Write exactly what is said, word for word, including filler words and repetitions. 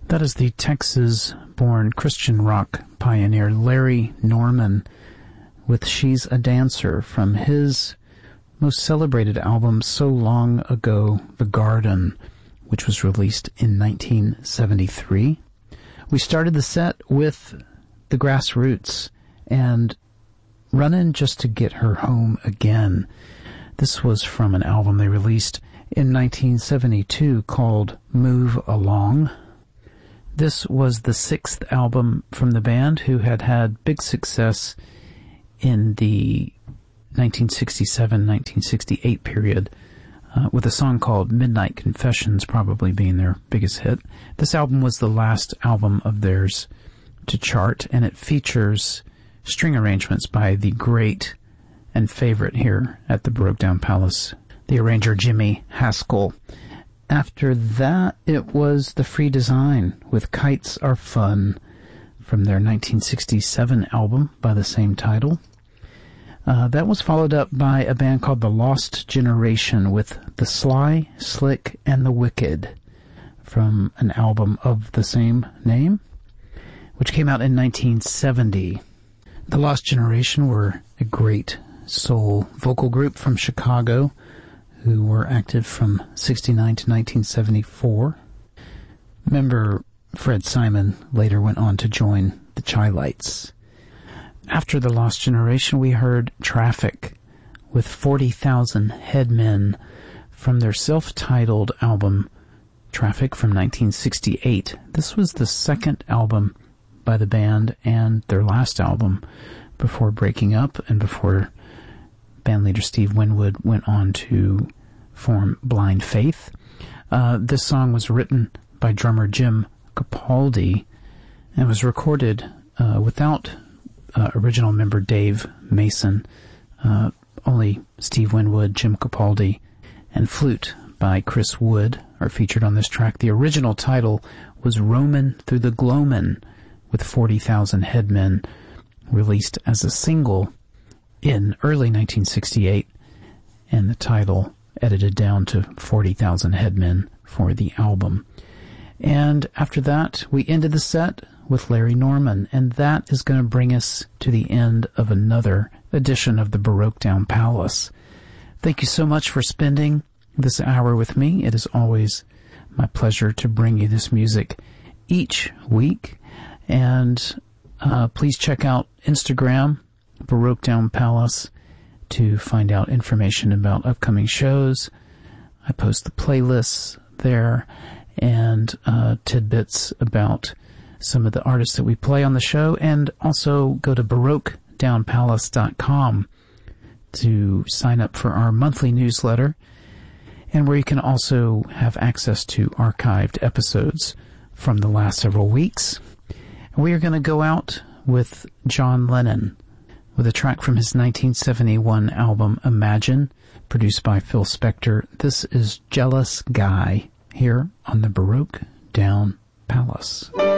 That is the Texas-born Christian rock pioneer Larry Norman with She's a Dancer from his most celebrated album So Long Ago, The Garden, which was released in nineteen seventy-three. We started the set with the Grassroots and Runnin' Just to Get Her Home Again. This was from an album they released in nineteen seventy-two called Move Along. This was the sixth album from the band, who had had big success in the nineteen sixty-seven nineteen sixty-eight period, uh, with a song called Midnight Confessions probably being their biggest hit. This album was the last album of theirs to chart, and it features string arrangements by the great and favorite here at the Baroque Down Palace, the arranger Jimmy Haskell. After that, it was The Free Design with Kites Are Fun from their nineteen sixty-seven album by the same title. Uh, that was followed up by a band called The Lost Generation with The Sly, Slick, and the Wicked from an album of the same name, which came out in nineteen seventy. The Lost Generation were a great soul vocal group from Chicago who were active from sixty-nine to nineteen seventy-four. Member Fred Simon later went on to join the Chi-Lites. After The Lost Generation, we heard Traffic with forty thousand Headmen from their self-titled album Traffic from nineteen sixty-eight. This was the second album by the band and their last album before breaking up and before bandleader Steve Winwood went on to form Blind Faith. Uh, this song was written by drummer Jim Capaldi and was recorded uh, without uh, original member Dave Mason. Uh, only Steve Winwood, Jim Capaldi, and flute by Chris Wood are featured on this track. The original title was Roamin' Through the Gloamin' with forty thousand Headmen, released as a single in early nineteen sixty-eight, and the title edited down to forty thousand Headmen for the album. And after that, we ended the set with Larry Norman, and that is going to bring us to the end of another edition of the Baroque Down Palace. Thank you so much for spending this hour with me. It is always my pleasure to bring you this music each week. And uh, please check out Instagram, Baroque Down Palace, to find out information about upcoming shows. I post the playlists there and uh, tidbits about some of the artists that we play on the show, and also go to baroque down palace dot com to sign up for our monthly newsletter, and where you can also have access to archived episodes from the last several weeks. And we are going to go out with John Lennon with a track from his nineteen seventy-one album Imagine, produced by Phil Spector. This is Jealous Guy here on the Baroque Down Palace.